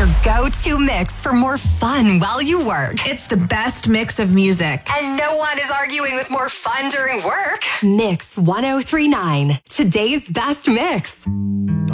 your go-to mix for more fun while you work. It's the best mix of music. And no one is arguing with more fun during work. Mix 1039, today's best mix.